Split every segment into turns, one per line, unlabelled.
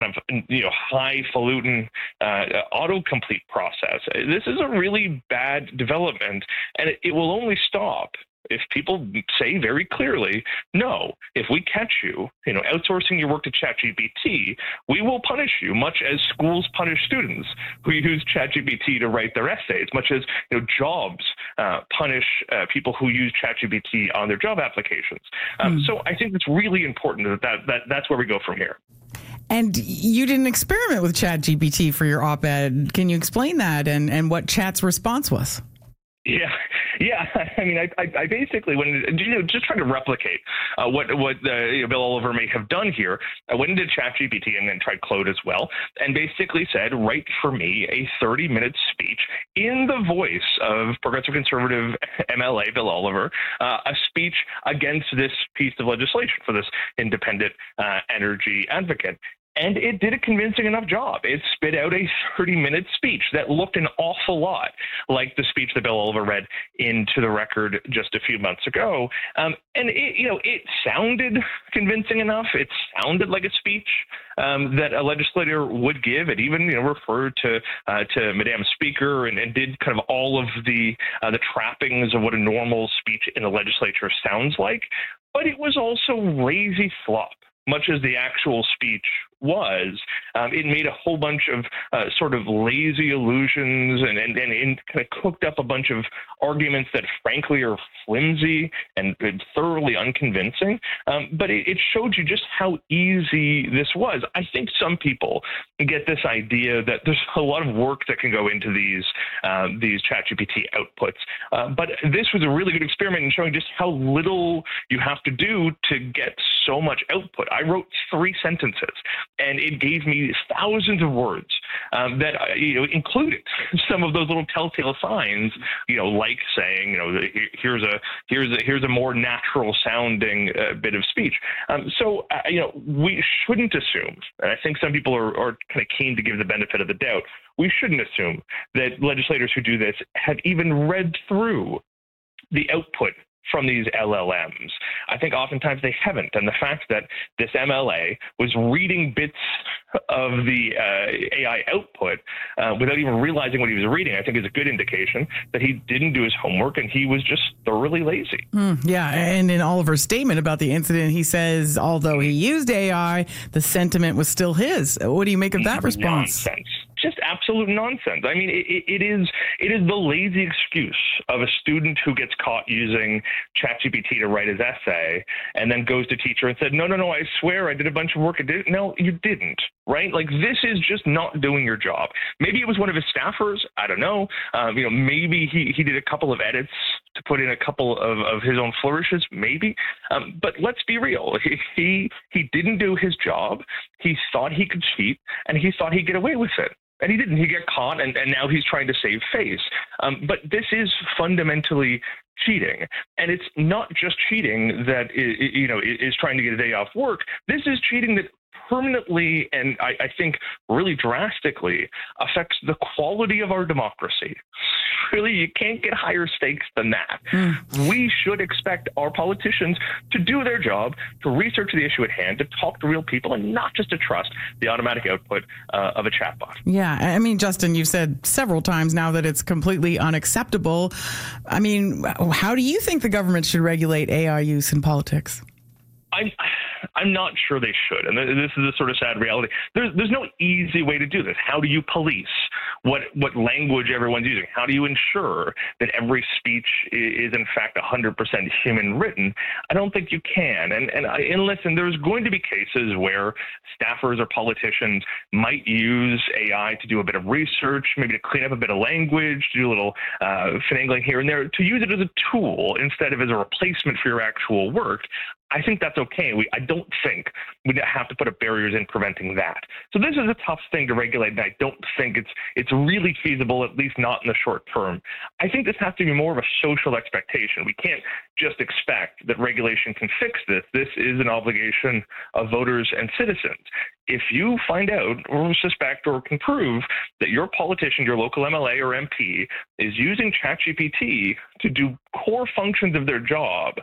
kind of highfalutin autocomplete process. This is a really bad development, and it will only stop if people say very clearly, no, if we catch you, outsourcing your work to ChatGPT, we will punish you, much as schools punish students who use ChatGPT to write their essays, much as jobs punish people who use ChatGPT on their job applications. So I think it's really important that's where we go from here.
And you didn't experiment with ChatGPT for your op-ed. Can you explain that and what Chat's response was?
Yeah. I mean, I basically just trying to replicate what Bill Oliver may have done here. I went into ChatGPT and then tried Claude as well, and basically said, write for me a 30-minute speech in the voice of progressive conservative MLA Bill Oliver, a speech against this piece of legislation for this independent energy advocate. And it did a convincing enough job. It spit out a 30-minute speech that looked an awful lot like the speech that Bill Oliver read into the record just a few months ago. And it sounded convincing enough. It sounded like a speech that a legislator would give. It even referred to Madam Speaker and did kind of all of the trappings of what a normal speech in the legislature sounds like. But it was also lazy slop, much as the actual speech was. It made a whole bunch of sort of lazy allusions and kind of cooked up a bunch of arguments that frankly are flimsy and thoroughly unconvincing. But it showed you just how easy this was. I think some people get this idea that there's a lot of work that can go into these ChatGPT outputs. But this was a really good experiment in showing just how little you have to do to get so much output. I wrote 3 sentences, and it gave me thousands of words that included some of those little telltale signs, like saying, here's a more natural sounding bit of speech. So we shouldn't assume, and I think some people are kind of keen to give the benefit of the doubt. We shouldn't assume that legislators who do this have even read through the output from these LLMs. I think oftentimes they haven't. And the fact that this MLA was reading bits of the AI output without even realizing what he was reading, I think is a good indication that he didn't do his homework and he was just thoroughly lazy.
Yeah. And in Oliver's statement about the incident, he says, although he used AI, the sentiment was still his. What do you make of that response?
Nonsense. Just absolute nonsense. I mean, it is the lazy excuse of a student who gets caught using ChatGPT to write his essay and then goes to teacher and said, no, I swear I did a bunch of work. No, you didn't, right? Like, this is just not doing your job. Maybe it was one of his staffers. I don't know. Maybe he did a couple of edits to put in a couple of his own flourishes, maybe. But let's be real. He didn't do his job. He thought he could cheat, and he thought he'd get away with it. And he didn't. He got caught, and now he's trying to save face. But this is fundamentally cheating. And it's not just cheating that is trying to get a day off work. This is cheating that permanently and I think really drastically affects the quality of our democracy. Really, you can't get higher stakes than that. We should expect our politicians to do their job, to research the issue at hand, to talk to real people, and not just to trust the automatic output of a chatbot.
Yeah, I mean, Justin, you've said several times now that it's completely unacceptable. I mean, how do you think the government should regulate AI use in politics?
I'm not sure they should. And this is a sort of sad reality. There's no easy way to do this. How do you police what language everyone's using? How do you ensure that every speech is in fact 100% human written? I don't think you can. And listen, there's going to be cases where staffers or politicians might use AI to do a bit of research, maybe to clean up a bit of language, to do a little finagling here and there, to use it as a tool instead of as a replacement for your actual work. I think that's okay. I don't think we have to put up barriers in preventing that. So this is a tough thing to regulate, and I don't think it's really feasible, at least not in the short term. I think this has to be more of a social expectation. We can't just expect that regulation can fix this. This is an obligation of voters and citizens. If you find out or suspect or can prove that your politician, your local MLA or MP is using ChatGPT to do core functions of their job,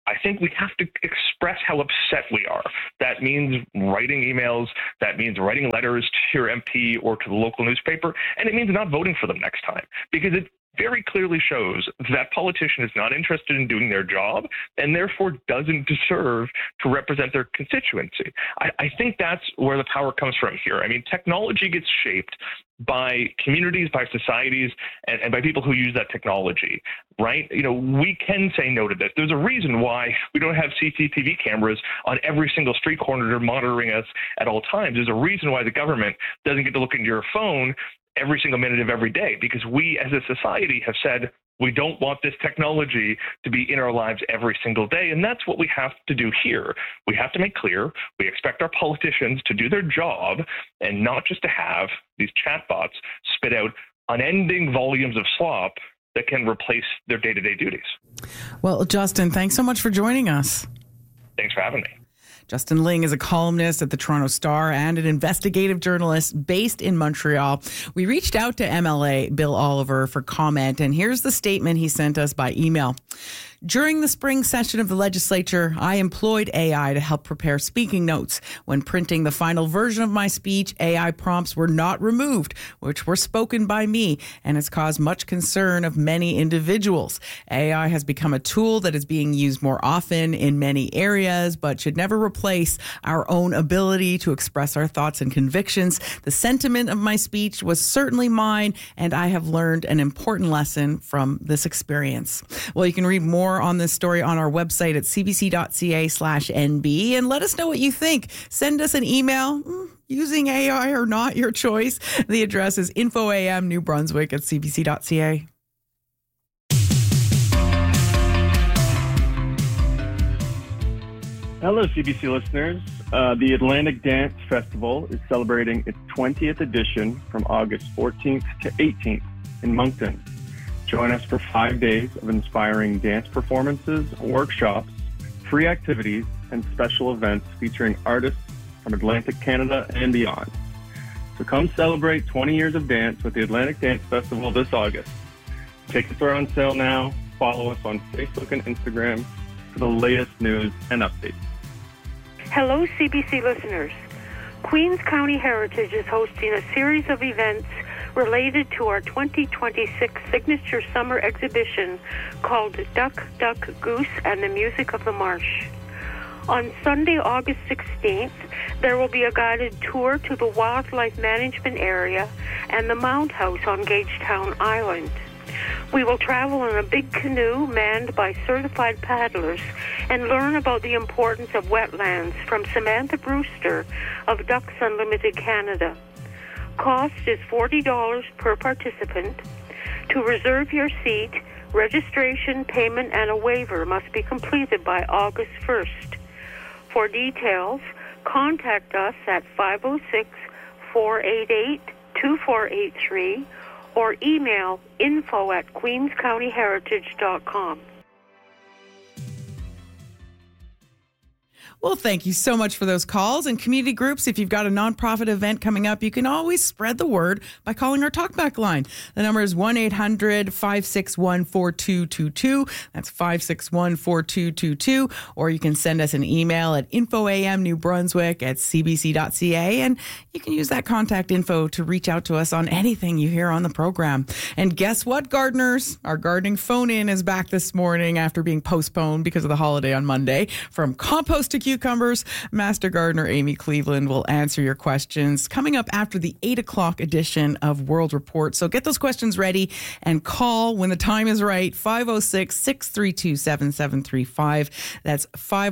I think we have to express how upset we are. That means writing emails. That means writing letters to your MP or to the local newspaper. And it means not voting for them next time, because it very clearly shows that politician is not interested in doing their job and therefore doesn't deserve to represent their constituency. I think that's where the power comes from here. I mean, technology gets shaped by communities, by societies, and by people who use that technology, right? You know, we can say no to this. There's a reason why we don't have CCTV cameras on every single street corner monitoring us at all times. There's a reason why the government doesn't get to look into your phone every single minute of every day, because we as a society have said we don't want this technology to be in our lives every single day. And that's what we have to do here. We have to make clear we expect our politicians to do their job and not just to have these chatbots spit out unending volumes of slop that can replace their day-to-day duties.
Well, Justin, thanks so much for joining us.
Thanks for having me.
Justin Ling is a columnist at the Toronto Star and an investigative journalist based in Montreal. We reached out to MLA Bill Oliver for comment, and here's the statement he sent us by email. During the spring session of the legislature, I employed AI to help prepare speaking notes. When printing the final version of my speech, AI prompts were not removed, which were spoken by me, and has caused much concern of many individuals. AI has become a tool that is being used more often in many areas, but should never replace our own ability to express our thoughts and convictions. The sentiment of my speech was certainly mine, and I have learned an important lesson from this experience. Well, you can read more on this story on our website at cbc.ca/NB, and let us know what you think. Send us an email, using AI or not, your choice. The address is infoamnewbrunswick@cbc.ca.
Hello, CBC listeners. The Atlantic Dance Festival is celebrating its 20th edition from August 14th to 18th in Moncton. Join us for 5 days of inspiring dance performances, workshops, free activities, and special events featuring artists from Atlantic Canada and beyond. So come celebrate 20 years of dance with the Atlantic Dance Festival this August. Tickets are on sale now. Follow us on Facebook and Instagram for the latest news and updates.
Hello, CBC listeners. Queens County Heritage is hosting a series of events related to our 2026 signature summer exhibition called Duck, Duck, Goose and the Music of the Marsh. On Sunday, August 16th, there will be a guided tour to the wildlife management area and the Mound House on Gagetown Island. We will travel in a big canoe manned by certified paddlers and learn about the importance of wetlands from Samantha Brewster of Ducks Unlimited Canada. Cost is $40 per participant. To reserve your seat, registration, payment, and a waiver must be completed by August 1st. For details, contact us at 506-488-2483 or email info@queenscountyheritage.com.
Well, thank you so much for those calls. And community groups, if you've got a nonprofit event coming up, you can always spread the word by calling our talkback line. The number is 1-800-561-4222. That's 561-4222. Or you can send us an email at infoamnewbrunswick@cbc.ca. And you can use that contact info to reach out to us on anything you hear on the program. And guess what, gardeners? Our gardening phone-in is back this morning after being postponed because of the holiday on Monday. From compost to cucumbers, Master Gardener Amy Cleveland will answer your questions coming up after the 8 o'clock edition of World Report. So get those questions ready and call when the time is right. 506-632-7735. That's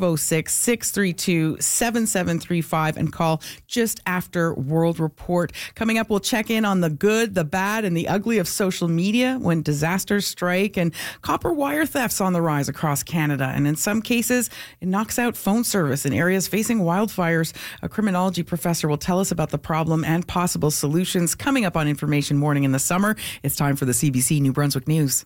506-632-7735, and call just after World Report. Coming up, we'll check in on the good, the bad, and the ugly of social media when disasters strike, and copper wire thefts on the rise across Canada. And in some cases, it knocks out phone service in areas facing wildfires. A criminology professor will tell us about the problem and possible solutions coming up on Information Morning in the summer. It's time for the CBC New Brunswick News.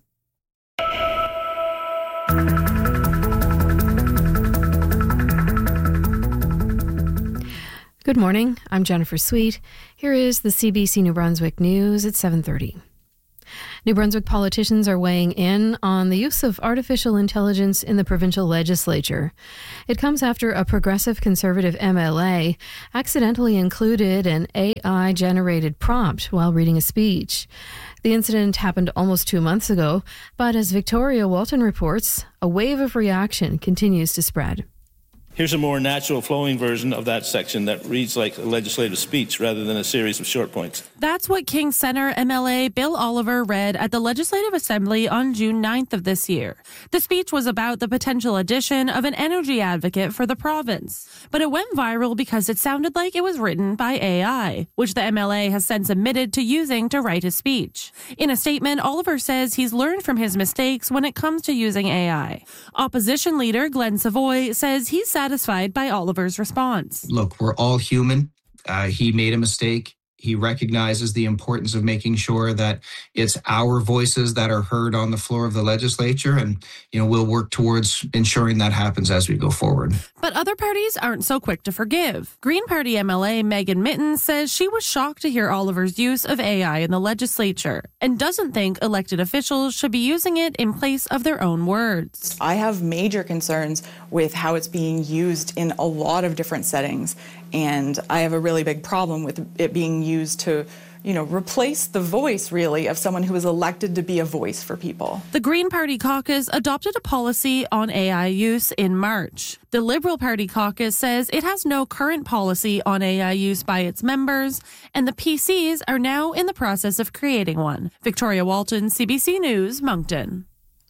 Good morning. I'm Jennifer Sweet. Here is the CBC New Brunswick News at 7:30. New Brunswick politicians are weighing in on the use of artificial intelligence in the provincial legislature. It comes after a progressive Conservative MLA accidentally included an AI-generated prompt while reading a speech. The incident happened almost 2 months ago, but as Victoria Walton reports, a wave of reaction continues to spread.
Here's a more natural flowing version of that section that reads like a legislative speech rather than a series of short points.
That's what Kings Centre MLA Bill Oliver read at the Legislative Assembly on June 9th of this year. The speech was about the potential addition of an energy advocate for the province. But it went viral because it sounded like it was written by AI, which the MLA has since admitted to using to write his speech. In a statement, Oliver says he's learned from his mistakes when it comes to using AI. Opposition leader Glenn Savoy says he's satisfied by Oliver's response.
Look, we're all human. He made a mistake. He recognizes the importance of making sure that it's our voices that are heard on the floor of the legislature. And, we'll work towards ensuring that happens as we go forward.
But other parties aren't so quick to forgive. Green Party MLA Megan Mitten says she was shocked to hear Oliver's use of AI in the legislature and doesn't think elected officials should be using it in place of their own words.
I have major concerns with how it's being used in a lot of different settings. And I have a really big problem with it being used to, replace the voice, really, of someone who is elected to be a voice for people.
The Green Party caucus adopted a policy on AI use in March. The Liberal Party caucus says it has no current policy on AI use by its members, and the PCs are now in the process of creating one. Victoria Walton, CBC News, Moncton.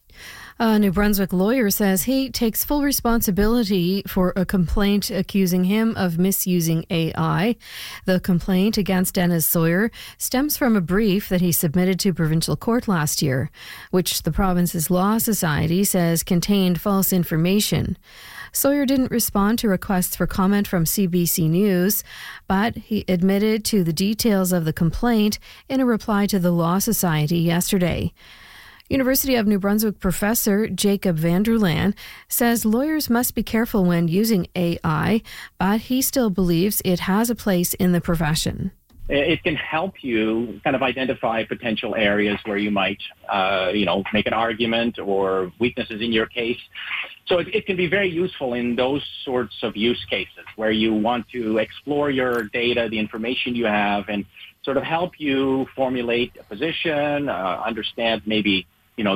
A New Brunswick lawyer says he takes full responsibility for a complaint accusing him of misusing AI. The complaint against Dennis Sawyer stems from a brief that he submitted to provincial court last year, which the province's law society says contained false information. Sawyer didn't respond to requests for comment from CBC News, but he admitted to the details of the complaint in a reply to the Law Society yesterday. University of New Brunswick professor Jacob Vanderlaan says lawyers must be careful when using AI, but he still believes it has a place in the profession.
It can help you kind of identify potential areas where you might, make an argument or weaknesses in your case. So it can be very useful in those sorts of use cases where you want to explore your data, the information you have, and sort of help you formulate a position, understand maybe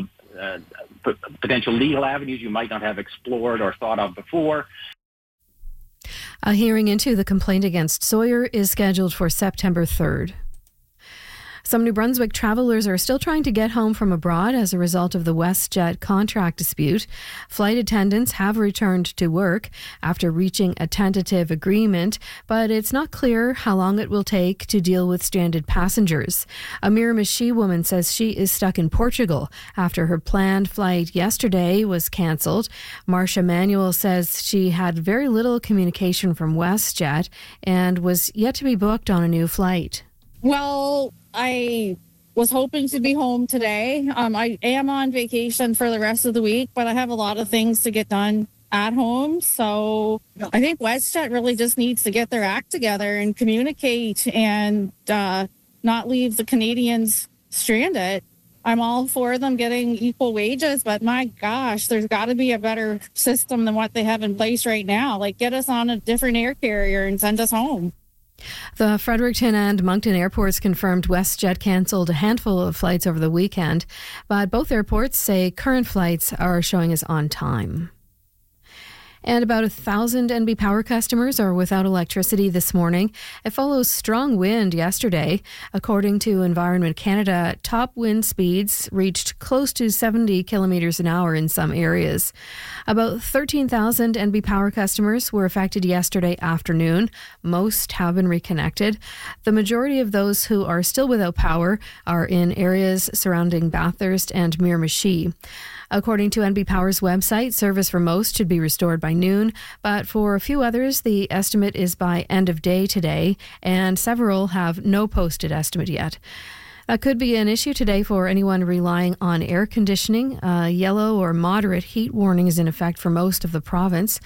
potential legal avenues you might not have explored or thought of before.
A hearing into the complaint against Sawyer is scheduled for September 3rd. Some New Brunswick travelers are still trying to get home from abroad as a result of the WestJet contract dispute. Flight attendants have returned to work after reaching a tentative agreement, but it's not clear how long it will take to deal with stranded passengers. A Miramichi woman says she is stuck in Portugal after her planned flight yesterday was cancelled. Marcia Manuel says she had very little communication from WestJet and was yet to be booked on a new flight.
Well, I was hoping to be home today. I am on vacation for the rest of the week, but I have a lot of things to get done at home. So I think WestJet really just needs to get their act together and communicate and not leave the Canadians stranded. I'm all for them getting equal wages, but my gosh, there's got to be a better system than what they have in place right now. Like, get us on a different air carrier and send us home.
The Fredericton and Moncton airports confirmed WestJet cancelled a handful of flights over the weekend, but both airports say current flights are showing as on time. And about 1,000 NB Power customers are without electricity this morning. It follows strong wind yesterday. According to Environment Canada, top wind speeds reached close to 70 kilometers an hour in some areas. About 13,000 NB Power customers were affected yesterday afternoon. Most have been reconnected. The majority of those who are still without power are in areas surrounding Bathurst and Miramichi. According to NB Power's website, service for most should be restored by noon, but for a few others, the estimate is by end of day today, and several have no posted estimate yet. That could be an issue today for anyone relying on air conditioning. A yellow or moderate heat warning is in effect for most of the province.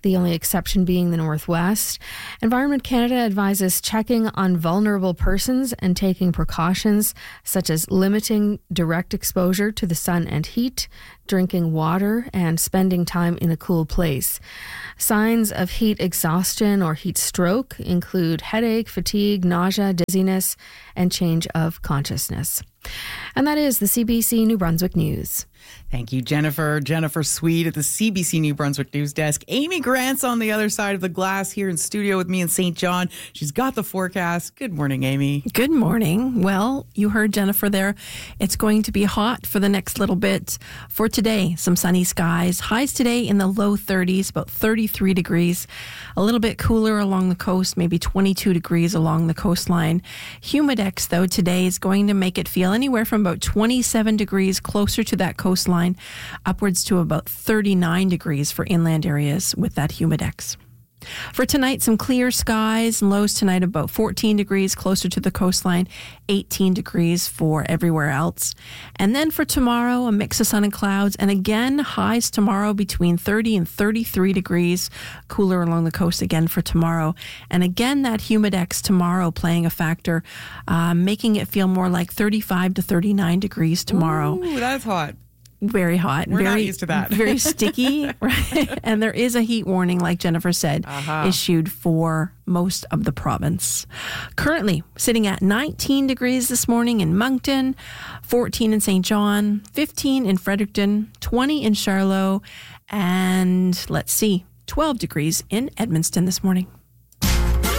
the only exception being the Northwest. Environment Canada advises checking on vulnerable persons and taking precautions such as limiting direct exposure to the sun and heat, drinking water, and spending time in a cool place. Signs of heat exhaustion or heat stroke include headache, fatigue, nausea, dizziness, and change of consciousness. And that is the CBC New Brunswick News.
Thank you, Jennifer. Jennifer Sweet at the CBC New Brunswick News Desk. Amy Grant's on the other side of the glass here in studio with me in St. John. She's got the forecast. Good morning, Amy.
Good morning. Well, you heard Jennifer there. It's going to be hot for the next little bit. For today, some sunny skies. Highs today in the low 30s, about 33 degrees. A little bit cooler along the coast, maybe 22 degrees along the coastline. Humidex, though, today is going to make it feel anywhere from about 27 degrees closer to that coastline, upwards to about 39 degrees for inland areas with that humidex. For tonight, some clear skies, lows tonight about 14 degrees closer to the coastline, 18 degrees for everywhere else. And then for tomorrow, a mix of sun and clouds, and again, highs tomorrow between 30 and 33 degrees, cooler along the coast again for tomorrow. And again, that humidex tomorrow playing a factor, making it feel more like 35 to 39 degrees tomorrow.
Ooh, that's hot.
Very hot.
We're
very,
not used to that.
Very sticky. Right? And there is a heat warning, like Jennifer said, issued for most of the province. Currently sitting at 19 degrees this morning in Moncton, 14 in St. John, 15 in Fredericton, 20 in Charlotte, and 12 degrees in Edmundston this morning.